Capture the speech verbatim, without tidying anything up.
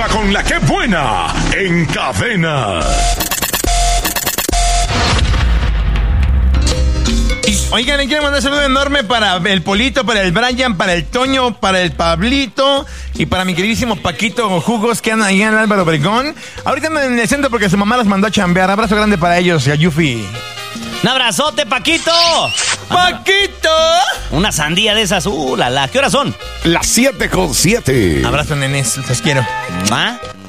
con la que buena en Cadena. Oigan, le quiero mandar un saludo enorme para el Polito, para el Brian, para el Toño, para el Pablito y para mi queridísimo Paquito Jugos que anda ahí en Álvaro Obregón. Ahorita andan en el centro porque su mamá los mandó a chambear. Abrazo grande para ellos, a Yufi. ¡Un abrazote, Paquito! ¡Paquito! Una sandía de esas, uh, la, la. ¿Qué horas son? Las siete con siete. Abrazo, nenes, los quiero. ¿Ah?